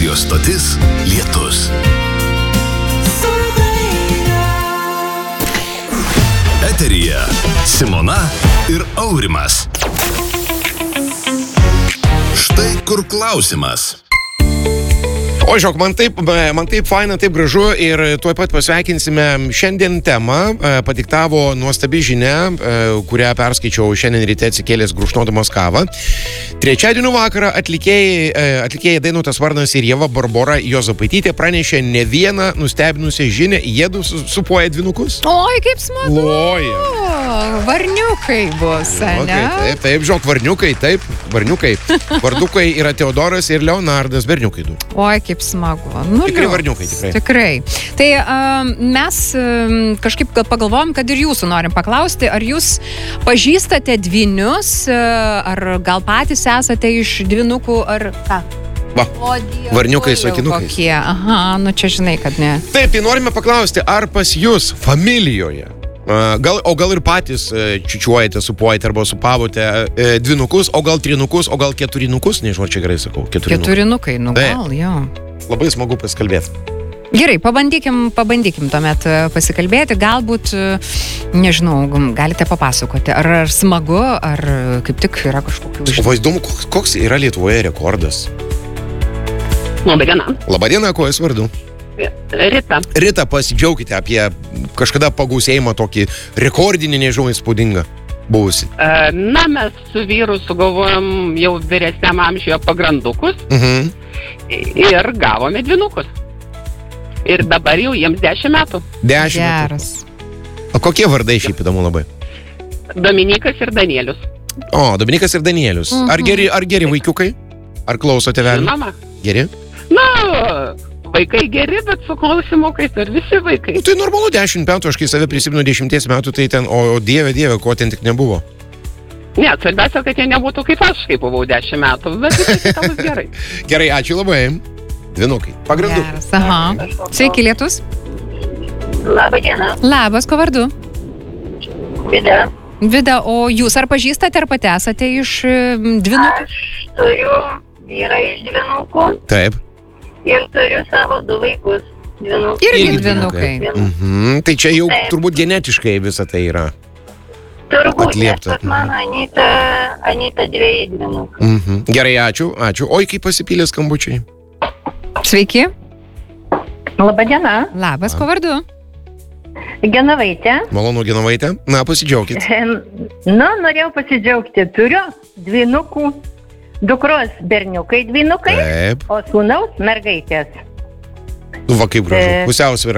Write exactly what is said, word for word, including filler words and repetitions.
Radio stotis Lietus. Eteryje Simona ir Aurimas. Štai kur klausimas. O žiūrėk, man taip, man taip faina, taip gražu ir tuoj pat pasveikinsime šiandien temą. Padiktavo nuostabi žinia, kurią perskaičiau šiandien ryte atsikėlęs grušnodamas kavą. Trečiadienio vakarą atlikėjai, atlikėjai Dainutas Varnas ir Ieva Barbora Juozapaitytė pranešė ne vieną nustebinusią žinią. Jiedu supuoja dvynukus. Oi, kaip smagu. Loja. Varniukai bus, ne? Okay, taip, taip, žiūrėk, varniukai, taip, varniukai. Vardukai yra Teodoras ir Leonardas, berniukai du. Oi, kaip smagu. Nu, tikrai varniukai, tikrai. Tikrai. Tai um, mes um, kažkaip pagalvojom, kad ir jūsų norim paklausti, ar jūs pažįstate dvynius, uh, ar gal patys esate iš dvynukų, ar ką? Va, o, Dieve, varniukai su akinukais. Kokie. Aha, nu čia žinai, kad ne. Taip, tai norime paklausti, ar pas jūs familijoje, gal, o gal ir patys čiučiuojate, supuojate arba supavote dvynukus, o gal trinukus, o gal keturinukus, nežinau, čia gerai sakau, keturinukai. Keturinukai, nu gal, jo. Labai smagu pasikalbėti. Gerai, pabandykim, pabandykim tuomet pasikalbėti, galbūt, nežinau, galite papasakoti, ar, ar smagu, ar kaip tik yra kažkokių... O vaizdumu, koks, koks yra Lietuvoje rekordas? Labadiena. Labadiena, kuo jūs vardu? Rita. Rita, pasidžiaukite apie kažkada pagausėjimą tokį rekordinį, nežinau, įspūdingą buvusi. Na, mes su vyru sugalvojom jau vyresniam amžiuje pagrandukus Mhm. ir gavome dvynukus. Ir dabar jau jiems dešimt metų. Dešimt Geras. metų. O kokie vardai šiaip įdomu labai? Dominikas ir Danielius. O, Dominikas ir Danielius. Mhm. Ar geri, ar geri vaikiukai? Ar klauso tėvelį? Žinoma. Geri? Na, vaikai geri, bet su klausimukais ir visi vaikai. Nu, tai normalu, dešimt metų, aš kai save prisimenu dešimties metų, tai ten, o, o dieve, dieve, ko ten tik nebuvo. Ne, svarbiausia, kad jie nebūtų kaip aš, kai buvau dešimt metų, bet visi tavus gerai. Gerai, ačiū labai. Dvynukai. Pagrandu. Geras, aha. Sveiki, Lietus. Labadiena, Labas, ko vardu? Vida. Vida, o jūs ar pažįstate, ar pati esate iš dvynukų? Aš turiu vyrą iš dvynukų Taip. ir turiu savo du vaikus. Dvynukų. Irgi Irgi dvynukai. Mhm. Tai čia jau Taip. turbūt genetiškai visą tai yra. Turbūt, nes Atliepta. pas mano Anita, Anita dviejai dvynukai. Mhm. Gerai, ačiū, ačiū. Oi, kaip pasipylė skambučiai. Sveiki. Labadiena, Labas, ko vardu? Genovaitė. Malonu, Genovaitė. Na, pasidžiaukit. Nu, norėjau pasidžiaugti. Turiu dvynukų, dukros berniukai dvynukai, Taip. o sūnaus mergaitės. Va, kaip gražu. Taip. Pusiausvyrą